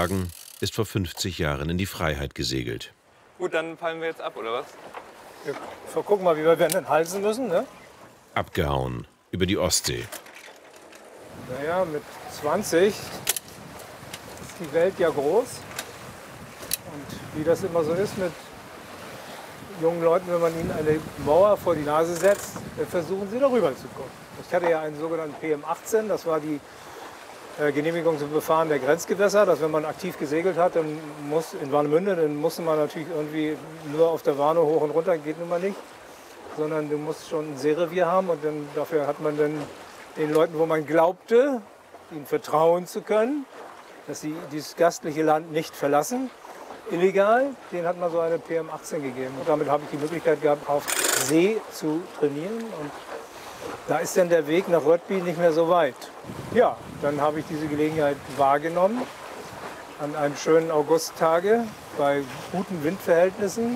ist vor 50 Jahren in die Freiheit gesegelt. Gut, dann fallen wir jetzt ab, oder was? Wir gucken mal, wie wir denn halsen müssen, ne? Abgehauen über die Ostsee. Naja, mit 20 ist die Welt ja groß. Und wie das immer so ist mit jungen Leuten, wenn man ihnen eine Mauer vor die Nase setzt, dann versuchen sie darüber zu kommen. Ich hatte ja einen sogenannten PM18, das war die Genehmigung zum Befahren der Grenzgewässer, dass wenn man aktiv gesegelt hat, dann muss in Warnemünde, dann musste man natürlich irgendwie nur auf der Warnow hoch und runter, geht nun mal nicht, sondern du musst schon ein Seerevier haben und dann, dafür hat man dann den Leuten, wo man glaubte, ihnen vertrauen zu können, dass sie dieses gastliche Land nicht verlassen, illegal, denen hat man so eine PM18 gegeben. Und damit habe ich die Möglichkeit gehabt, auf See zu trainieren. Und da ist dann der Weg nach Rödby nicht mehr so weit. Ja, dann habe ich diese Gelegenheit wahrgenommen, an einem schönen Augusttage bei guten Windverhältnissen.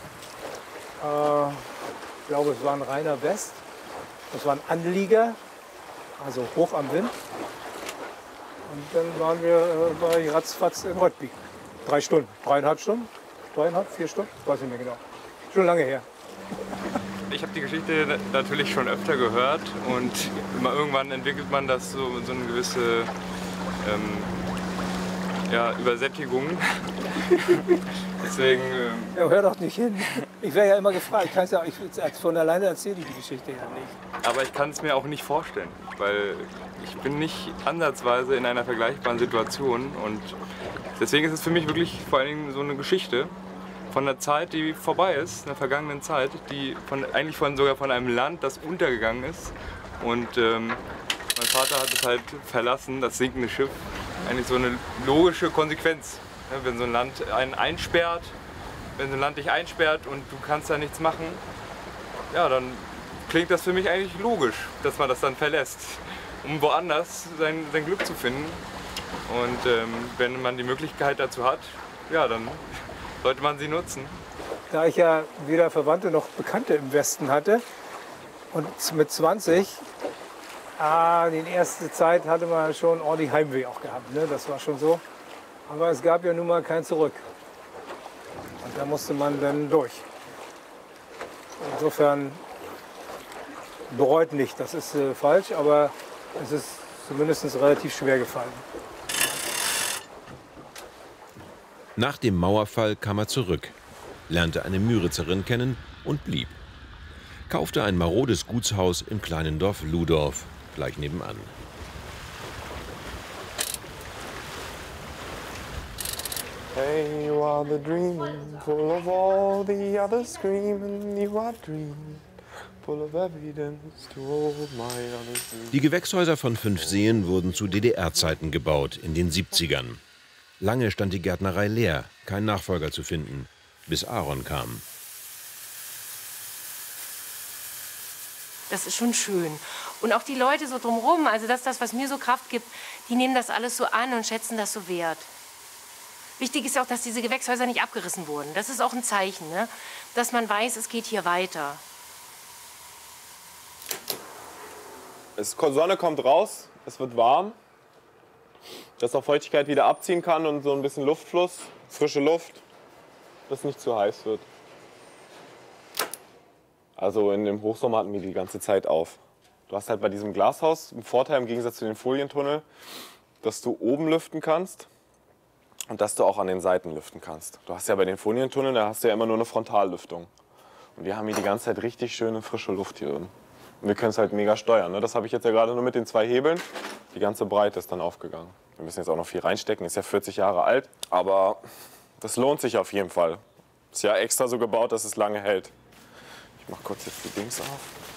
Ich glaube, es war ein reiner West. Das war ein Anlieger, also hoch am Wind. Und dann war ich ratzfatz in Rödby. 3 Stunden, 3,5 Stunden, 3,5, 4 Stunden, weiß nicht mehr genau. Schon lange her. Ich habe die Geschichte natürlich schon öfter gehört und immer irgendwann entwickelt man das so eine gewisse Übersättigung. Deswegen. Ja, hör doch nicht hin. Ich wäre ja immer gefragt. Von alleine erzähle ich die Geschichte ja nicht. Aber ich kann es mir auch nicht vorstellen, weil ich bin nicht ansatzweise in einer vergleichbaren Situation und deswegen ist es für mich wirklich vor allen Dingen so eine Geschichte von einer Zeit, die vorbei ist, einer vergangenen Zeit, die sogar von einem Land, das untergegangen ist. Und mein Vater hat es halt verlassen, das sinkende Schiff. Eigentlich so eine logische Konsequenz. Wenn so ein Land einen einsperrt, wenn so ein Land dich einsperrt und du kannst da nichts machen, ja, dann klingt das für mich eigentlich logisch, dass man das dann verlässt, um woanders sein Glück zu finden. Und wenn man die Möglichkeit dazu hat, ja, dann sollte man sie nutzen. Da ich ja weder Verwandte noch Bekannte im Westen hatte und mit 20, die erste Zeit hatte man schon ordentlich Heimweh auch gehabt, ne? Das war schon so. Aber es gab ja nun mal kein Zurück. Und da musste man dann durch. Insofern bereut nicht, das ist falsch, aber es ist zumindest relativ schwer gefallen. Nach dem Mauerfall kam er zurück, lernte eine Müritzerin kennen und blieb. Kaufte ein marodes Gutshaus im kleinen Dorf Ludorf, gleich nebenan. Hey, you are the dream, full of all the others screaming. You are dream, full of evidence to all my others dreams. Die Gewächshäuser von 5 Seen wurden zu DDR-Zeiten gebaut, in den 70ern. Lange stand die Gärtnerei leer, kein Nachfolger zu finden, bis Aaron kam. Das ist schon schön. Und auch die Leute so drumherum, also das ist das, was mir so Kraft gibt, die nehmen das alles so an und schätzen das so wert. Wichtig ist auch, dass diese Gewächshäuser nicht abgerissen wurden. Das ist auch ein Zeichen, ne? Dass man weiß, es geht hier weiter. Die Sonne kommt raus, es wird warm, dass auch Feuchtigkeit wieder abziehen kann und so ein bisschen Luftfluss, frische Luft, dass es nicht zu heiß wird. Also in dem Hochsommer hatten wir die ganze Zeit auf. Du hast halt bei diesem Glashaus einen Vorteil im Gegensatz zu den Folientunnel, dass du oben lüften kannst und dass du auch an den Seiten lüften kannst. Du hast ja bei den Folientunneln, da hast du ja immer nur eine Frontallüftung. Und wir haben hier die ganze Zeit richtig schöne frische Luft hier drin. Und wir können es halt mega steuern. Ne? Das habe ich jetzt ja gerade nur mit den 2 Hebeln. Die ganze Breite ist dann aufgegangen. Wir müssen jetzt auch noch viel reinstecken, ist ja 40 Jahre alt. Aber das lohnt sich auf jeden Fall. Ist ja extra so gebaut, dass es lange hält. Ich mache kurz jetzt die Dings auf.